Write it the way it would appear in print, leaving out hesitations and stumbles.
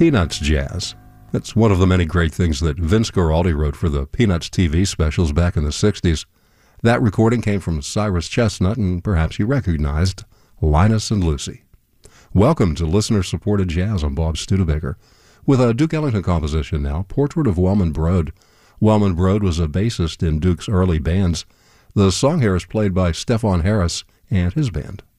Peanuts jazz. That's one of the many great things that Vince Guaraldi wrote for the Peanuts TV specials back in the 60s. That recording came from Cyrus Chestnut, and perhaps you recognized Linus and Lucy. Welcome to listener-supported jazz. I'm Bob Studebaker. With a Duke Ellington composition now, Portrait of Wellman Broad. Wellman Broad was a bassist in Duke's early bands. The song here is played by Stefan Harris and his band.